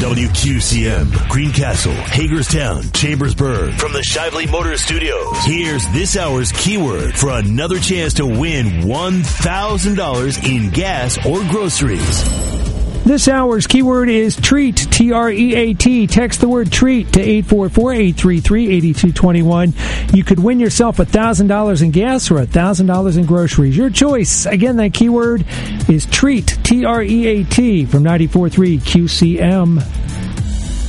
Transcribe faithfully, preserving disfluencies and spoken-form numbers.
W Q C M, Greencastle, Hagerstown, Chambersburg. From the Shively Motor Studios, here's this hour's keyword for another chance to win one thousand dollars in gas or groceries. This hour's keyword is treat, T R E A T. Text the word treat to eight four four, eight three three, eight two two one. You could win yourself one thousand dollars in gas or one thousand dollars in groceries. Your choice. Again, that keyword is treat, T R E A T, from ninety-four point three Q C M.